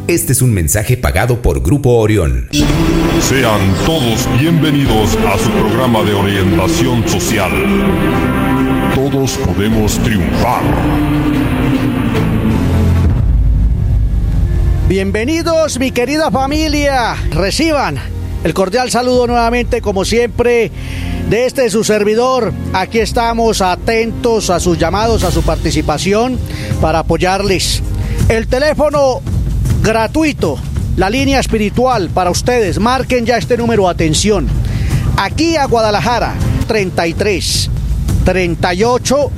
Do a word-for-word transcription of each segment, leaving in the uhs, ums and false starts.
Este es un mensaje pagado por Grupo Orión. Sean todos bienvenidos a su programa de orientación social. Todos podemos triunfar. Bienvenidos, mi querida familia. Reciban el cordial saludo nuevamente, como siempre, de este su servidor. Aquí estamos atentos a sus llamados, a su participación para apoyarles. El teléfono gratuito, la línea espiritual para ustedes. Marquen ya este número, atención. Aquí a Guadalajara, treinta y tres, treinta y ocho,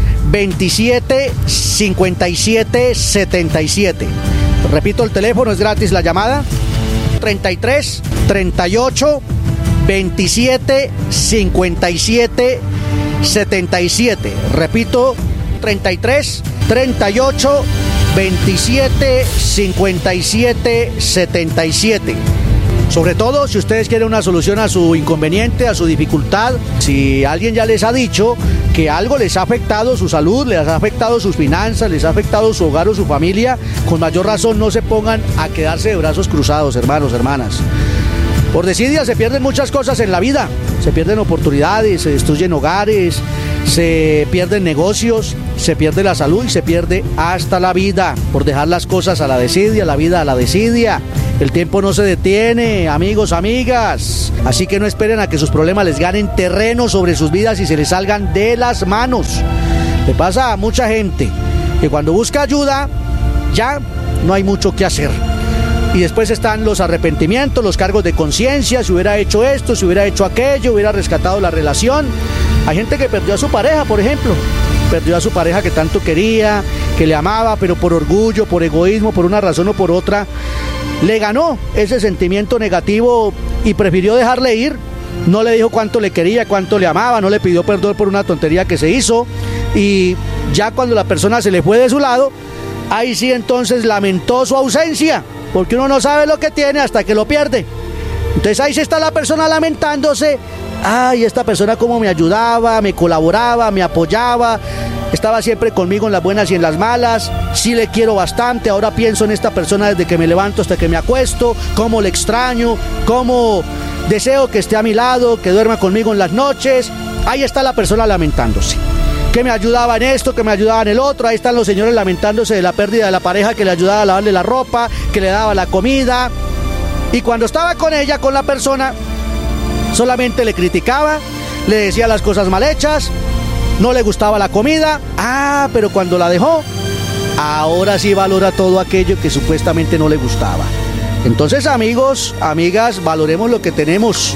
veintisiete, cincuenta y siete, setenta y siete. Repito, el teléfono, es gratis la llamada. treinta y tres, treinta y ocho, veintisiete, cincuenta y siete, setenta y siete. Repito, treinta y tres, treinta y ocho, veintisiete, cincuenta y siete, setenta y siete. Sobre todo, si ustedes quieren una solución a su inconveniente, a su dificultad, si alguien ya les ha dicho que algo les ha afectado su salud, les ha afectado sus finanzas, les ha afectado su hogar o su familia, con mayor razón no se pongan a quedarse de brazos cruzados, hermanos, hermanas. Por desidia se pierden muchas cosas en la vida, se pierden oportunidades, se destruyen hogares, se pierden negocios, se pierde la salud y se pierde hasta la vida, por dejar las cosas a la desidia, la vida a la desidia. El tiempo no se detiene, amigos, amigas. Así que no esperen a que sus problemas les ganen terreno sobre sus vidas y se les salgan de las manos. Le pasa a mucha gente que cuando busca ayuda, ya no hay mucho que hacer. Y después están los arrepentimientos, los cargos de conciencia, si hubiera hecho esto, si hubiera hecho aquello, hubiera rescatado la relación. Hay gente que perdió a su pareja, por ejemplo. Perdió a su pareja que tanto quería, que le amaba, pero por orgullo, por egoísmo, por una razón o por otra, le ganó ese sentimiento negativo y prefirió dejarle ir. No le dijo cuánto le quería, cuánto le amaba, no le pidió perdón por una tontería que se hizo. Y ya cuando la persona se le fue de su lado, ahí sí entonces lamentó su ausencia, porque uno no sabe lo que tiene hasta que lo pierde. Entonces ahí sí está la persona lamentándose. Ay, esta persona cómo me ayudaba, me colaboraba, me apoyaba, estaba siempre conmigo en las buenas y en las malas. Sí le quiero bastante, ahora pienso en esta persona desde que me levanto hasta que me acuesto, cómo le extraño, cómo deseo que esté a mi lado, que duerma conmigo en las noches. Ahí está la persona lamentándose, que me ayudaba en esto, que me ayudaba en el otro. Ahí están los señores lamentándose de la pérdida de la pareja que le ayudaba a lavarle la ropa, que le daba la comida. Y cuando estaba con ella, con la persona, solamente le criticaba, le decía las cosas mal hechas, no le gustaba la comida. Ah, pero cuando la dejó, ahora sí valora todo aquello que supuestamente no le gustaba. Entonces, amigos, amigas, valoremos lo que tenemos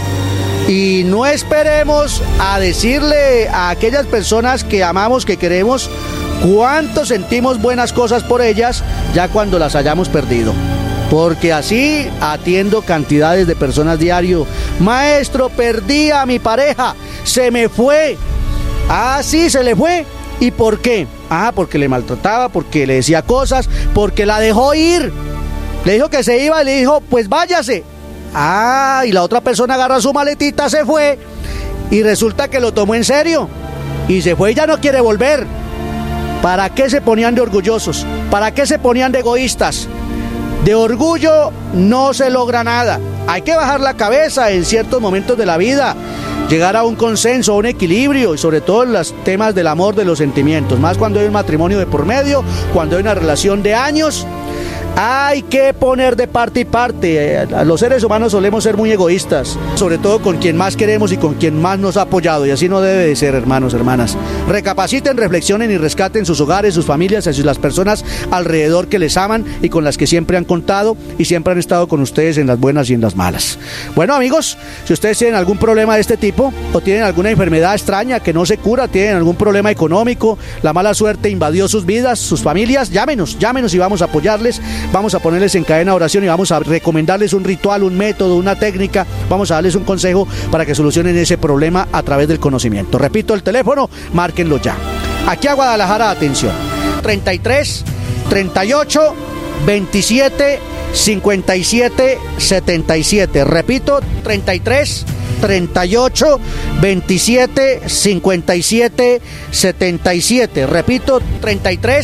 y no esperemos a decirle a aquellas personas que amamos, que queremos, cuánto sentimos buenas cosas por ellas ya cuando las hayamos perdido. Porque así atiendo cantidades de personas diario. Maestro, perdí a mi pareja, se me fue. Ah, sí, se le fue. ¿Y por qué? Ah, porque le maltrataba, porque le decía cosas, porque la dejó ir. Le dijo que se iba y le dijo, pues váyase. Ah, y la otra persona agarra su maletita, se fue. Y resulta que lo tomó en serio. Y se fue y ya no quiere volver. ¿Para qué se ponían de orgullosos? ¿Para qué se ponían de egoístas? De orgullo no se logra nada. Hay que bajar la cabeza en ciertos momentos de la vida, llegar a un consenso, a un equilibrio, y sobre todo en los temas del amor, de los sentimientos, más cuando hay un matrimonio de por medio, cuando hay una relación de años. Hay que poner de parte y parte. Los seres humanos solemos ser muy egoístas, sobre todo con quien más queremos y con quien más nos ha apoyado, y así no debe de ser, hermanos, hermanas. Recapaciten, reflexionen y rescaten sus hogares, sus familias, y las personas alrededor que les aman y con las que siempre han contado y siempre han estado con ustedes en las buenas y en las malas. Bueno, amigos, si ustedes tienen algún problema de este tipo o tienen alguna enfermedad extraña que no se cura, tienen algún problema económico, la mala suerte invadió sus vidas, sus familias, llámenos, llámenos y vamos a apoyarles. Vamos a ponerles en cadena de oración y vamos a recomendarles un ritual, un método, una técnica. Vamos a darles un consejo para que solucionen ese problema a través del conocimiento. Repito el teléfono, márquenlo ya. Aquí a Guadalajara, atención. treinta y tres, treinta y ocho, veintisiete, cincuenta y siete, setenta y siete. Repito, treinta y tres, treinta y ocho, veintisiete, cincuenta y siete, setenta y siete. Repito, treinta y tres,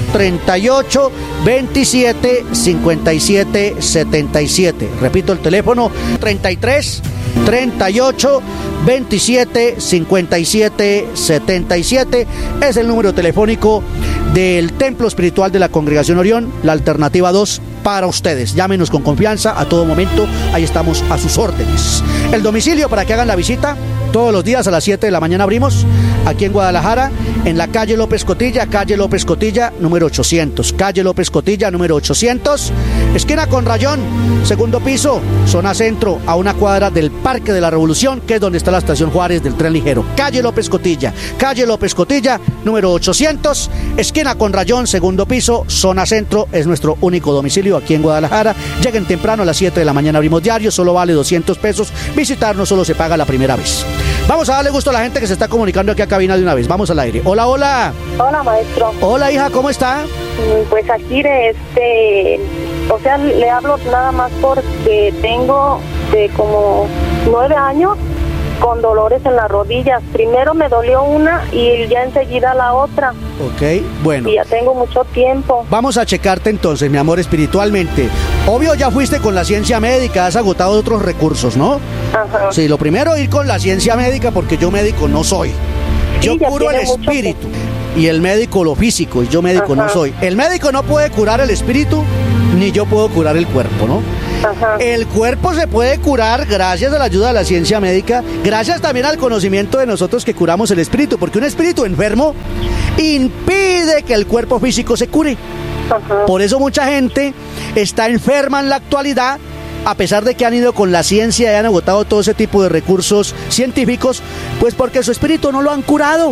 treinta y ocho, veintisiete, cincuenta y siete, setenta y siete. Repito el teléfono, treinta y tres, treinta y ocho, veintisiete, cincuenta y siete, setenta y siete. Es el número telefónico del Templo Espiritual de la Congregación Orión, la alternativa dos para ustedes. Llámenos con confianza a todo momento, ahí estamos a sus órdenes. El domicilio para que hagan la visita, todos los días a las siete de la mañana abrimos, aquí en Guadalajara, en la calle López Cotilla, calle López Cotilla, número ochocientos, calle López Cotilla, número ochocientos, esquina con Rayón, segundo piso, zona centro, a una cuadra del Parque de la Revolución, que es donde está la estación Juárez del tren ligero. Calle López Cotilla, calle López Cotilla, número ochocientos, esquina con Rayón, segundo piso, zona centro, es nuestro único domicilio aquí en Guadalajara. Lleguen temprano, a las siete de la mañana abrimos diario, solo vale doscientos pesos, visitarnos solo se paga la primera vez. Vamos a darle gusto a la gente que se está comunicando aquí a cabina de una vez. Vamos al aire. Hola, hola. Hola, maestro. Hola, hija, ¿cómo está? Pues aquí de este, o sea, le hablo nada más porque tengo de como nueve años con dolores en las rodillas. Primero me dolió una y ya enseguida la otra. Ok, bueno. Y ya tengo mucho tiempo. Vamos a checarte entonces, mi amor, espiritualmente. Obvio, ya fuiste con la ciencia médica, has agotado otros recursos, ¿no? Ajá. Sí, lo primero, ir con la ciencia médica, porque yo médico no soy. Yo sí, curo el espíritu y el médico lo físico, y yo médico Ajá. no soy. El médico no puede curar el espíritu, ni yo puedo curar el cuerpo, ¿no? Ajá. El cuerpo se puede curar gracias a la ayuda de la ciencia médica, gracias también al conocimiento de nosotros que curamos el espíritu, porque un espíritu enfermo impide que el cuerpo físico se cure. Ajá. Por eso mucha gente está enferma en la actualidad, a pesar de que han ido con la ciencia y han agotado todo ese tipo de recursos científicos, pues porque su espíritu no lo han curado.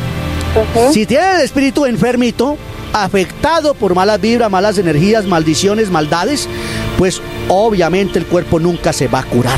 Ajá. Si tiene el espíritu enfermito, afectado por malas vibras, malas energías, maldiciones, maldades, pues obviamente el cuerpo nunca se va a curar.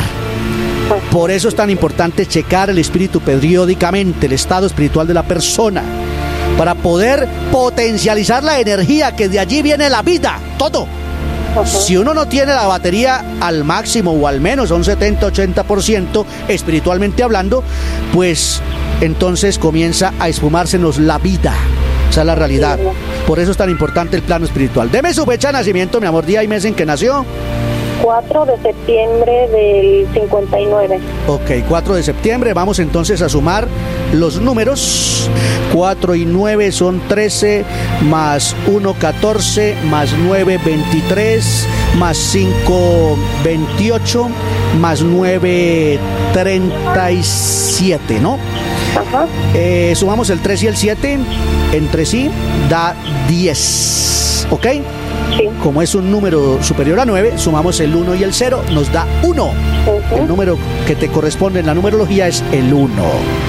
Por eso es tan importante checar el espíritu periódicamente, el estado espiritual de la persona, para poder potencializar la energía, que de allí viene la vida, todo. Ajá. Si uno no tiene la batería al máximo o al menos a un setenta, ochenta por ciento espiritualmente hablando, pues entonces comienza a esfumársenos la vida. Esa es la realidad. Por eso es tan importante el plano espiritual. Deme su fecha de nacimiento, mi amor, día y mes en que nació. cuatro de septiembre del cincuenta y nueve. Ok, cuatro de septiembre. Vamos entonces a sumar los números. cuatro y nueve son trece, más uno, catorce, más nueve, veintitrés, más cinco, veintiocho, más nueve, treinta y siete, ¿no? Ajá. Eh, sumamos el tres y el siete entre sí, da diez, ¿ok? Sí. Como es un número superior a nueve, sumamos el uno y el cero, nos da uno. Uh-huh. El número que te corresponde en la numerología es el uno.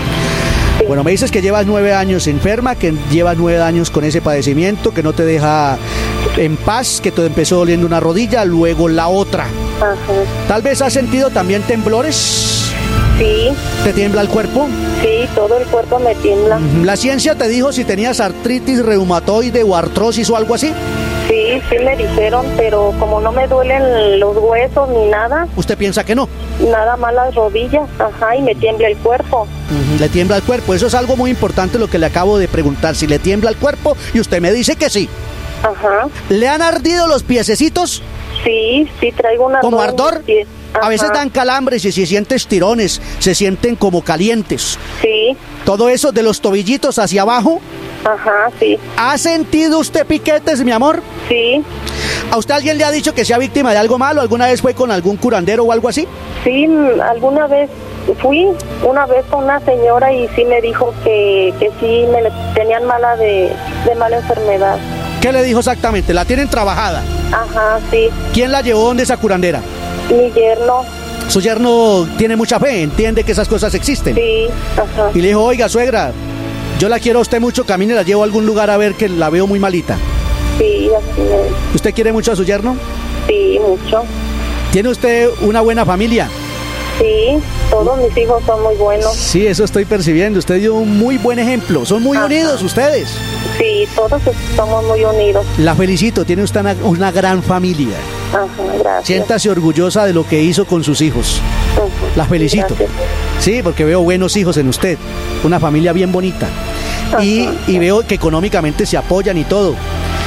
Sí. Bueno, me dices que llevas nueve años enferma, que llevas nueve años con ese padecimiento, que no te deja en paz, que te empezó doliendo una rodilla, luego la otra. Uh-huh. Tal vez has sentido también temblores. Sí. ¿Te tiembla el cuerpo? Sí, todo el cuerpo me tiembla. ¿La ciencia te dijo si tenías artritis reumatoide o artrosis o algo así? Sí, sí me dijeron, pero como no me duelen los huesos ni nada. ¿Usted piensa que no? Nada más las rodillas, ajá, y me tiembla el cuerpo. Uh-huh. Le tiembla el cuerpo, eso es algo muy importante lo que le acabo de preguntar, si le tiembla el cuerpo, y usted me dice que sí. Ajá. ¿Le han ardido los piececitos? Sí, sí, traigo una... ¿Como ardor? A veces dan calambres y se sienten tirones, se sienten como calientes. Sí. Todo eso de los tobillitos hacia abajo. Ajá, sí. ¿Ha sentido usted piquetes, mi amor? Sí. ¿A usted alguien le ha dicho que sea víctima de algo malo? ¿Alguna vez fue con algún curandero o algo así? Sí, alguna vez fui, una vez con una señora y sí me dijo que, que sí me tenían mala de, de mala enfermedad. ¿Qué le dijo exactamente? ¿La tienen trabajada? Ajá, sí. ¿Quién la llevó donde esa curandera? Mi yerno. Su yerno tiene mucha fe, entiende que esas cosas existen. Sí, ajá. Y le dijo, oiga, suegra, yo la quiero a usted mucho, camine, la llevo a algún lugar a ver que la veo muy malita. Sí, así es. ¿Usted quiere mucho a su yerno? Sí, mucho. ¿Tiene usted una buena familia? Sí, todos mis hijos son muy buenos. Sí, eso estoy percibiendo, usted dio un muy buen ejemplo, son muy Ajá. unidos ustedes. Sí, todos somos muy unidos. La felicito, tiene usted una, una gran familia. Ajá, gracias. Siéntase orgullosa de lo que hizo con sus hijos. Ajá. La felicito. Gracias. Sí, porque veo buenos hijos en usted, una familia bien bonita. Y, y veo que económicamente se apoyan y todo.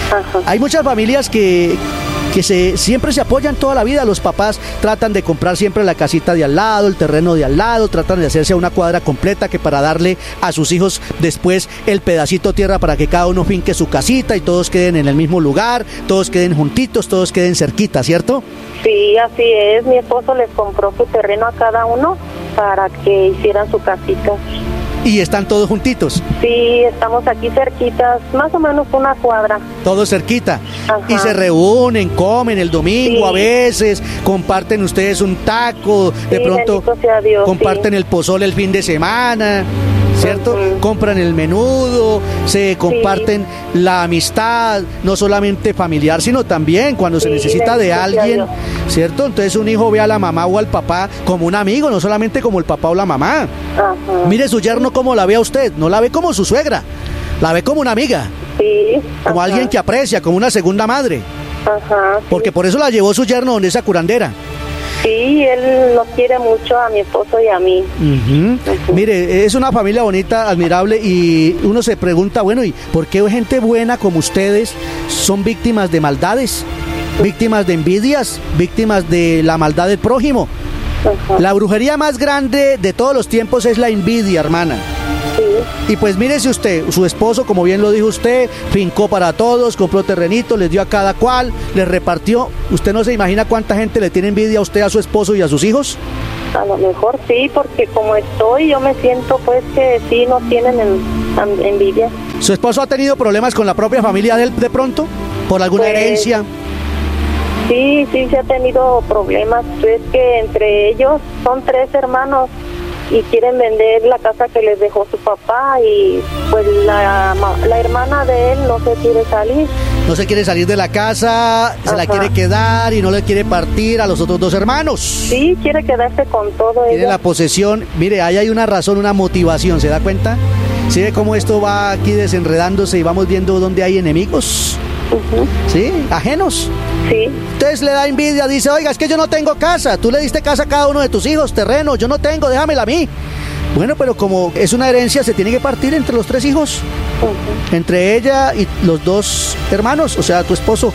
Ajá. Hay muchas familias que... que se, siempre se apoyan toda la vida. Los papás tratan de comprar siempre la casita de al lado, el terreno de al lado, tratan de hacerse una cuadra completa que para darle a sus hijos después el pedacito de tierra para que cada uno finque su casita y todos queden en el mismo lugar, todos queden juntitos, todos queden cerquita, ¿cierto? Sí, así es. Mi esposo les compró su terreno a cada uno para que hicieran su casita. Y están todos juntitos. Sí, estamos aquí cerquitas, más o menos una cuadra. Todos cerquita. Ajá. Y se reúnen, comen el domingo, Sí. a veces, comparten ustedes un taco, de Sí, pronto bendito sea Dios, comparten sí. el pozole el fin de semana, ¿cierto? Ujú. Compran el menudo, se comparten la amistad, no solamente familiar, sino también cuando se Sí, necesita de bendito sea alguien, Dios. ¿cierto? Entonces un hijo ve a la mamá o al papá como un amigo, no solamente como el papá o la mamá. Ajá. Mire su yerno cómo la ve a usted, no la ve como su suegra, la ve como una amiga, Sí. como Ajá. alguien que aprecia, como una segunda madre, Ajá. Sí. porque por eso la llevó su yerno donde esa curandera. Sí, él nos quiere mucho a mi esposo y a mí. Ujú. Ujú. Mire, es una familia bonita, admirable, y uno se pregunta, bueno, ¿y por qué gente buena como ustedes son víctimas de maldades? Víctimas de envidias, víctimas de la maldad del prójimo. Ajá. La brujería más grande de todos los tiempos es la envidia, hermana. Sí. Y pues mírese usted, su esposo, como bien lo dijo usted, fincó para todos, compró terrenitos, les dio a cada cual, les repartió. ¿Usted no se imagina cuánta gente le tiene envidia a usted, a su esposo y a sus hijos? A lo mejor sí, porque como estoy, yo me siento pues que sí nos tienen en, en- envidia. ¿Su esposo ha tenido problemas con la propia familia de él de pronto? ¿Por alguna Pues, herencia? Sí, sí, se ha tenido problemas. Es que entre ellos son tres hermanos y quieren vender la casa que les dejó su papá y pues la, ma- la hermana de él no se quiere salir. No se quiere salir de la casa, se la Ajá. quiere quedar y no le quiere partir a los otros dos hermanos. Sí, quiere quedarse con todo Tiene ella. la posesión. Mire, ahí hay una razón, una motivación, ¿se da cuenta? ¿Sí ve cómo esto va aquí desenredándose y vamos viendo dónde hay enemigos? Ujú. ¿Sí? Ajenos. Sí, Entonces le da envidia, dice, oiga, es que yo no tengo casa, tú le diste casa a cada uno de tus hijos, terreno, yo no tengo, déjamela a mí. Bueno, pero como es una herencia, se tiene que partir entre los tres hijos, ujú. entre ella y los dos hermanos, o sea, tu esposo.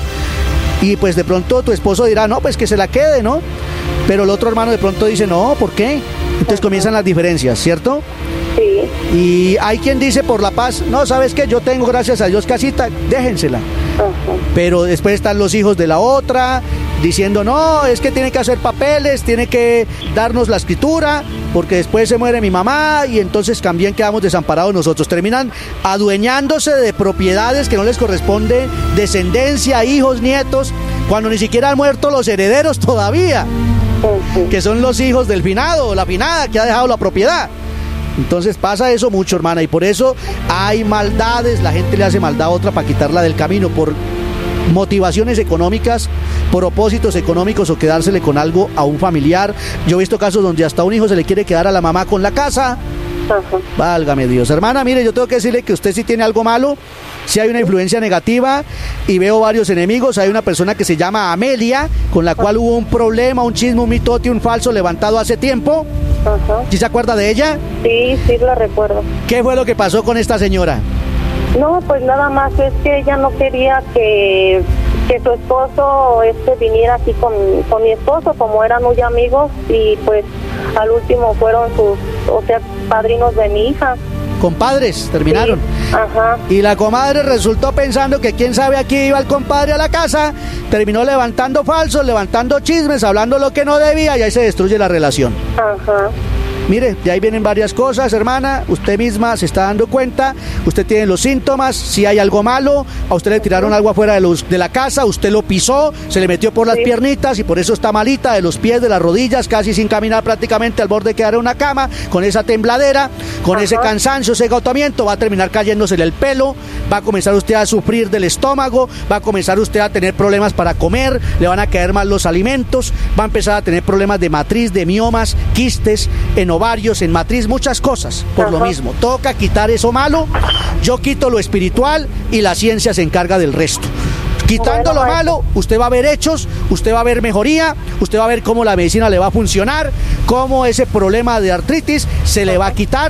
Y pues de pronto tu esposo dirá, no, pues que se la quede, ¿no? Pero el otro hermano de pronto dice, no, ¿por qué? Entonces comienzan las diferencias, ¿cierto? Sí, Y hay quien dice por la paz, no, ¿sabes qué? Yo tengo, gracias a Dios, casita, déjensela. ajá. Pero después están los hijos de la otra diciendo, no, es que tiene que hacer papeles, tiene que darnos la escritura, porque después se muere mi mamá y entonces también quedamos desamparados nosotros. Terminan adueñándose de propiedades que no les corresponde, descendencia, hijos, nietos, cuando ni siquiera han muerto los herederos todavía, Ujú. que son los hijos del finado, la finada que ha dejado la propiedad. Entonces pasa eso mucho, hermana, y por eso hay maldades, la gente le hace maldad a otra para quitarla del camino, por motivaciones económicas, propósitos económicos o quedársele con algo a un familiar. Yo he visto casos donde hasta un hijo se le quiere quedar a la mamá con la casa. Ajá. Válgame Dios. Hermana, mire, yo tengo que decirle que usted sí tiene algo malo, sí hay una influencia negativa y veo varios enemigos. Hay una persona que se llama Amelia, con la cual hubo un problema, un chisme, un mitote, un falso levantado hace tiempo. Ajá. ¿Sí se acuerda de ella? Sí, sí la recuerdo. ¿Qué fue lo que pasó con esta señora? No, pues nada más es que ella no quería que, que su esposo este viniera aquí con, con mi esposo, como eran muy amigos, y pues al último fueron sus, o sea, padrinos de mi hija. Compadres, terminaron. Sí, ajá. Y la comadre resultó pensando que quién sabe aquí iba el compadre a la casa, terminó levantando falsos, levantando chismes, hablando lo que no debía y ahí se destruye la relación. Ajá. Mire, de ahí vienen varias cosas, hermana, usted misma se está dando cuenta, usted tiene los síntomas, si hay algo malo, a usted le tiraron algo afuera de, los, de la casa, usted lo pisó, se le metió por las Sí. piernitas y por eso está malita, de los pies, de las rodillas, casi sin caminar prácticamente al borde de quedar en una cama, con esa tembladera, con Ajá. ese cansancio, ese agotamiento, va a terminar cayéndosele el pelo, va a comenzar usted a sufrir del estómago, va a comenzar usted a tener problemas para comer, le van a caer mal los alimentos, va a empezar a tener problemas de matriz, de miomas, quistes, en ovarios, en matriz, muchas cosas, por lo Ajá. mismo. Toca quitar eso malo, yo quito lo espiritual y la ciencia se encarga del resto. Quitando Bueno, lo malo, usted va a ver hechos, usted va a ver mejoría, usted va a ver cómo la medicina le va a funcionar, cómo ese problema de artritis se le va a quitar.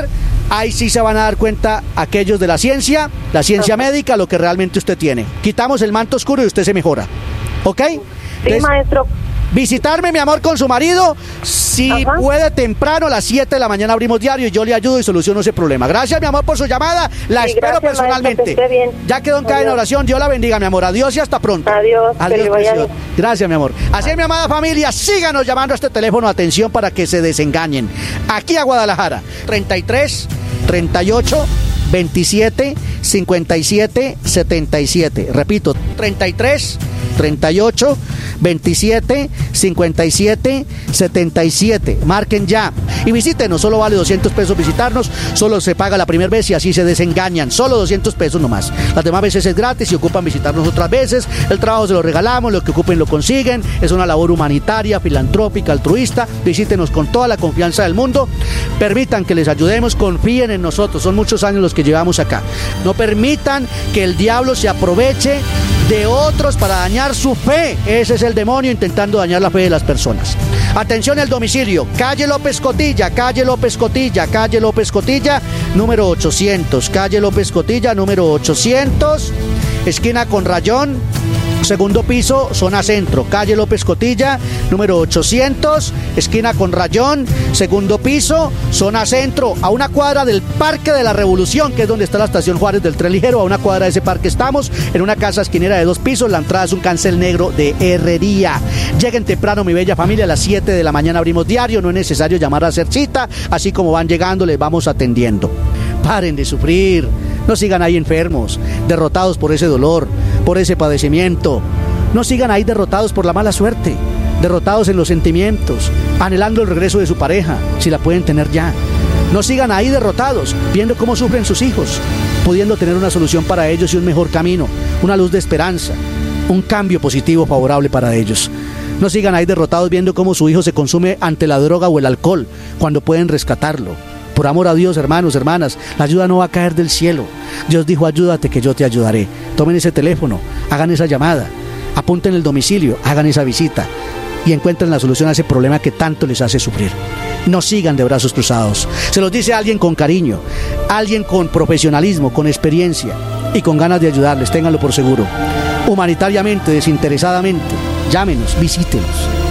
Ahí sí se van a dar cuenta aquellos de la ciencia, la ciencia Ajá. médica, lo que realmente usted tiene. Quitamos el manto oscuro y usted se mejora. ¿Ok? Sí, Entonces, maestro. visitarme, mi amor, con su marido. Si Ajá. puede temprano, a las siete de la mañana abrimos diario y yo le ayudo y soluciono ese problema. Gracias, mi amor, por su llamada. La Sí, espero gracias, personalmente. maestra, que esté bien. Ya quedó en cadena Adiós. oración. Dios la bendiga, mi amor. Adiós y hasta pronto. Adiós, que Adiós, le vaya preciosa. bien. Gracias, mi amor. Así es, mi amada familia. Síganos llamando a este teléfono. Atención para que se desengañen. Aquí a Guadalajara. treinta y tres, treinta y ocho, veintisiete, cincuenta y siete, setenta y siete. Repito, treinta y tres, treinta y ocho, veintisiete, cincuenta y siete, setenta y siete. Marquen ya y visítenos. Solo vale doscientos pesos visitarnos. Solo se paga la primera vez y así se desengañan. Solo doscientos pesos nomás. Las demás veces es gratis y ocupan visitarnos otras veces. El trabajo se lo regalamos, lo que ocupen lo consiguen. Es una labor humanitaria, filantrópica, altruista. Visítenos con toda la confianza del mundo. Permitan que les ayudemos, confíen en nosotros. Son muchos años los que llevamos acá. No permitan que el diablo se aproveche de otros para dañar su fe. Ese es el demonio intentando dañar la fe de las personas. Atención, el domicilio: calle López Cotilla, calle López Cotilla, calle López Cotilla, número ochocientos, calle López Cotilla, número ochocientos, esquina con Rayón, segundo piso, zona centro. Calle López Cotilla, número ochocientos, esquina con Rayón, segundo piso, zona centro, a una cuadra del Parque de la Revolución, que es donde está la estación Juárez del tren ligero. A una cuadra de ese parque estamos, en una casa esquinera de dos pisos. La entrada es un cancel negro de herrería. Lleguen temprano, mi bella familia. A las siete de la mañana abrimos diario. No es necesario llamar a hacer cita. Así como van llegando, les vamos atendiendo. Paren de sufrir. No sigan ahí enfermos, derrotados por ese dolor, por ese padecimiento. No sigan ahí derrotados por la mala suerte, derrotados en los sentimientos, anhelando el regreso de su pareja, si la pueden tener ya. No sigan ahí derrotados, viendo cómo sufren sus hijos, pudiendo tener una solución para ellos y un mejor camino, una luz de esperanza, un cambio positivo favorable para ellos. No sigan ahí derrotados viendo cómo su hijo se consume ante la droga o el alcohol, cuando pueden rescatarlo. Por amor a Dios, hermanos, hermanas, la ayuda no va a caer del cielo. Dios dijo: ayúdate que yo te ayudaré. Tomen ese teléfono, hagan esa llamada, apunten el domicilio, hagan esa visita y encuentren la solución a ese problema que tanto les hace sufrir. No sigan de brazos cruzados. Se los dice alguien con cariño, alguien con profesionalismo, con experiencia y con ganas de ayudarles, ténganlo por seguro. Humanitariamente, desinteresadamente, llámenos, visítenos.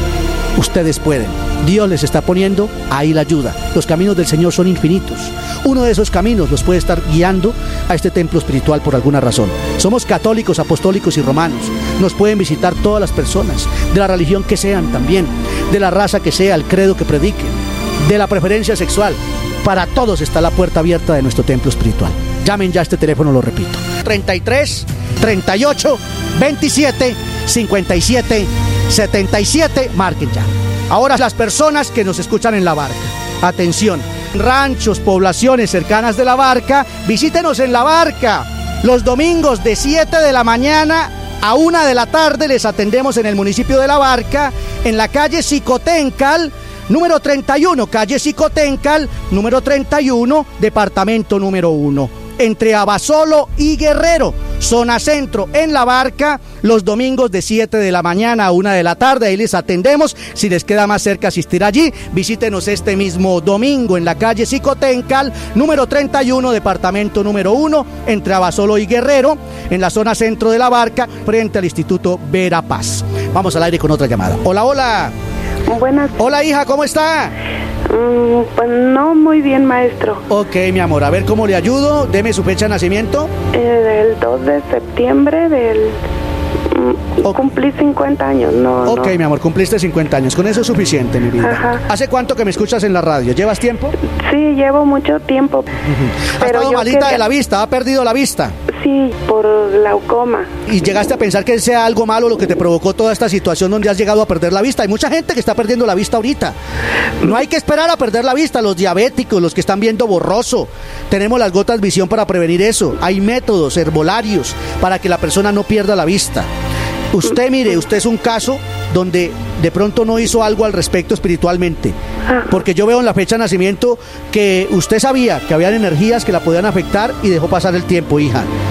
Ustedes pueden. Dios les está poniendo ahí la ayuda. Los caminos del Señor son infinitos. Uno de esos caminos los puede estar guiando a este templo espiritual por alguna razón. Somos católicos, apostólicos y romanos. Nos pueden visitar todas las personas, de la religión que sean también, de la raza que sea, el credo que prediquen, de la preferencia sexual. Para todos está la puerta abierta de nuestro templo espiritual. Llamen ya a este teléfono, lo repito: treinta y tres, treinta y ocho, veintisiete, cincuenta y siete, setenta y siete. Marquen ya. Ahora, las personas que nos escuchan en La Barca, atención, ranchos, poblaciones cercanas de La Barca, visítenos en La Barca. Los domingos de siete de la mañana a una de la tarde les atendemos en el municipio de La Barca, en la calle Xicoténcal, número treinta y uno, calle Xicoténcal, número treinta y uno, departamento número uno. Entre Abasolo y Guerrero, zona centro, en La Barca, los domingos de siete de la mañana a una de la tarde. Ahí les atendemos. Si les queda más cerca asistir allí, visítenos este mismo domingo en la calle Xicoténcal, número treinta y uno, departamento número uno, entre Abasolo y Guerrero, en la zona centro de La Barca, frente al Instituto Verapaz. Vamos al aire con otra llamada. Hola, hola. Buenas. Hola, hija, ¿cómo está? Mm, pues no muy bien, maestro. Ok, mi amor, a ver cómo le ayudo. Deme su fecha de nacimiento. Eh, el dos de septiembre del... Mm, Ok. Cumplí cincuenta años, no, Ok, no. mi amor, cumpliste cincuenta años. Con eso es suficiente, mi vida. Ajá. ¿Hace cuánto que me escuchas en la radio? ¿Llevas tiempo? Sí, llevo mucho tiempo. ¿Has Pero estado yo malita quería- de la vista? ¿Ha perdido la vista? Sí, por glaucoma. ¿Y llegaste a pensar que sea algo malo lo que te provocó toda esta situación donde has llegado a perder la vista? Hay mucha gente que está perdiendo la vista ahorita. No hay que esperar a perder la vista. Los diabéticos, los que están viendo borroso. Tenemos las gotas visión para prevenir eso. Hay métodos herbolarios para que la persona no pierda la vista. Usted, mire, usted es un caso donde de pronto no hizo algo al respecto espiritualmente. Porque yo veo en la fecha de nacimiento que usted sabía que habían energías que la podían afectar y dejó pasar el tiempo, hija.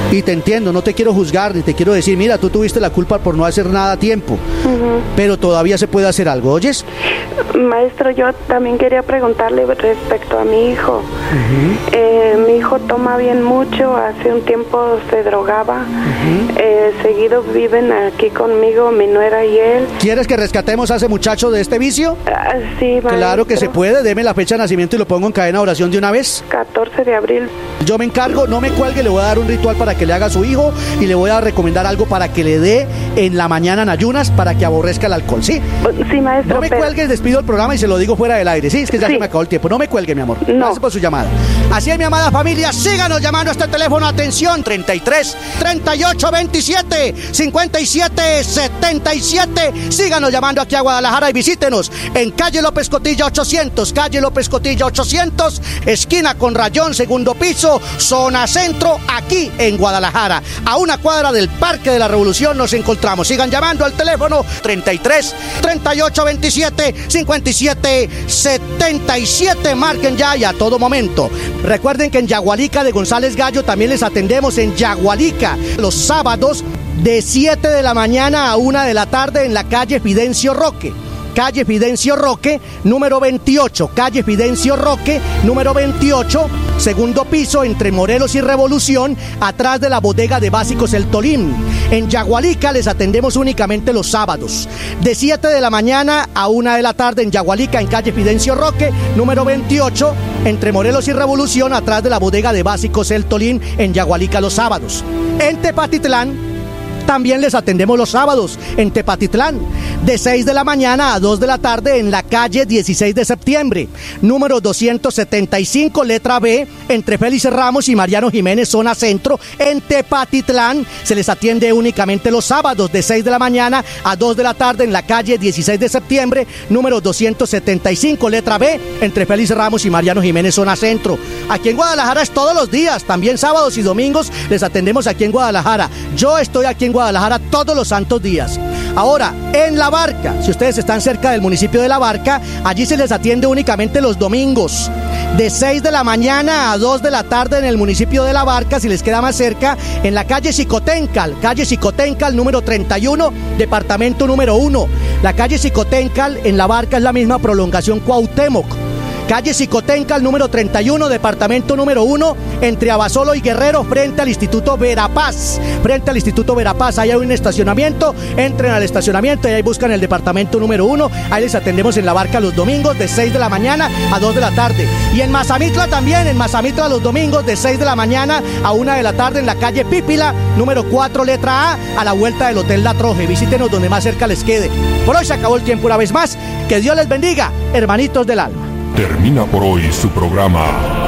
Y te entiendo, no te quiero juzgar, ni te quiero decir, mira, tú tuviste la culpa por no hacer nada a tiempo. Uh-huh. Pero todavía se puede hacer algo, ¿oyes? Maestro, yo también quería preguntarle respecto a mi hijo. Uh-huh. eh, mi hijo toma bien mucho, hace un tiempo se drogaba. Uh-huh. eh, seguido viven aquí conmigo mi nuera y él. ¿Quieres que rescatemos a ese muchacho de este vicio? Uh, sí, maestro. Claro que se puede, deme la fecha de nacimiento y lo pongo en cadena de oración de una vez. catorce de abril. Yo me encargo, no me cuelgue, le voy a dar un ritual para que le haga a su hijo y le voy a recomendar algo para que le dé en la mañana en ayunas para que aborrezca el alcohol, ¿sí? Sí, maestro. No me pero... cuelgue, despido el programa y se lo digo fuera del aire, ¿sí? Es que ya sí. se me acabó el tiempo. No me cuelgue, mi amor. No. Gracias por su llamada. Así es, mi amada familia, síganos llamando a este teléfono, atención, treinta y tres, treinta y ocho, veintisiete, cincuenta y siete, setenta y siete. Síganos llamando aquí a Guadalajara y visítenos en calle López Cotilla ochocientos, calle López Cotilla ochocientos, esquina con Rayón, segundo piso, zona centro, aquí en Guadalajara. A una cuadra del Parque de la Revolución nos encontramos. Sigan llamando al teléfono treinta y tres, treinta y ocho, veintisiete, cincuenta y siete, setenta y siete. Marquen ya y a todo momento. Recuerden que en Yagualica de González Gallo también les atendemos en Yagualica los sábados de siete de la mañana a una de la tarde en la calle Fidencio Roque. Calle Fidencio Roque, número veintiocho, calle Fidencio Roque, número veintiocho, segundo piso, entre Morelos y Revolución, atrás de la bodega de básicos El Tolín. En Yagualica les atendemos únicamente los sábados, de siete de la mañana a una de la tarde en Yagualica, en calle Fidencio Roque, número veintiocho, entre Morelos y Revolución, atrás de la bodega de básicos El Tolín, en Yagualica los sábados. En Tepatitlán también les atendemos los sábados en Tepatitlán, de seis de la mañana a dos de la tarde en la calle dieciséis de septiembre, número doscientos setenta y cinco, letra B, entre Félix Ramos y Mariano Jiménez, zona centro, en Tepatitlán. Se les atiende únicamente los sábados, de seis de la mañana a dos de la tarde en la calle dieciséis de septiembre, número doscientos setenta y cinco, letra B, entre Félix Ramos y Mariano Jiménez, zona centro. Aquí en Guadalajara es todos los días, también sábados y domingos les atendemos aquí en Guadalajara. Yo estoy aquí en Guadalajara todos los santos días. Ahora, en La Barca, si ustedes están cerca del municipio de La Barca, allí se les atiende únicamente los domingos, de seis de la mañana a dos de la tarde en el municipio de La Barca, si les queda más cerca, en la calle Xicoténcal, calle Xicoténcal número treinta y uno, departamento número uno. La calle Xicoténcal en La Barca es la misma prolongación Cuauhtémoc. Calle Xicoténcal número treinta y uno, departamento número uno, entre Abasolo y Guerrero, frente al Instituto Verapaz. Frente al Instituto Verapaz, ahí hay un estacionamiento, entren al estacionamiento y ahí buscan el departamento número uno. Ahí les atendemos en La Barca los domingos de seis de la mañana a dos de la tarde. Y en Mazamitla también, en Mazamitla los domingos de seis de la mañana a una de la tarde en la calle Pípila, número cuatro, letra A, a la vuelta del Hotel La Troje. Visítenos donde más cerca les quede. Por hoy se acabó el tiempo una vez más. Que Dios les bendiga, hermanitos del alma. Termina por hoy su programa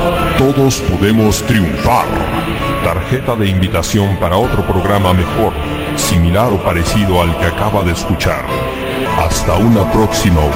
Todos Podemos Triunfar. Tarjeta de invitación para otro programa mejor, similar o parecido al que acaba de escuchar. Hasta una próxima ocasión.